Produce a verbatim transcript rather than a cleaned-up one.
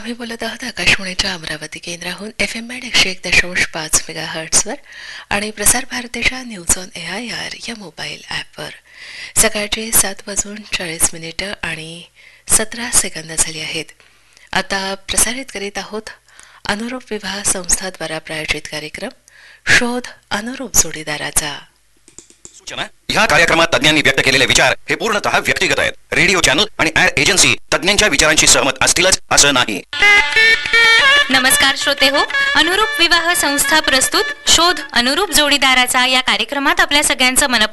आम्ही बोलत आहोत आकाशवाणीच्या अमरावती केंद्राहून एफ एम बँड एकशे एक दशांश पाच मेगा हर्ट्सवर आणि प्रसार भारतीच्या news on A I R या मोबाईल ॲपवर. सकाळचे सात वाजून चाळीस मिनिटं आणि सतरा सेकंद झाली आहेत. आता प्रसारित करीत आहोत अनुरूप विवाह संस्थाद्वारा प्रायोजित कार्यक्रम शोध अनुरूप जोडीदाराचा. ह्या कार्यक्रमात तज्ञांनी व्यक्त केलेले विचार हे पूर्णतः व्यक्तिगत आहेत. रेडिओ चॅनल आणि ऍड एजन्सी तज्ञांच्या विचारांशी सहमत असतीलच असं नाही. नमस्कार श्रोते हो, अनुरूप विवाह संस्था प्रस्तुत शोध अनुरूप जोडीदाराचा या कार्यक्रमात आपल्या सगळ्यांचं मन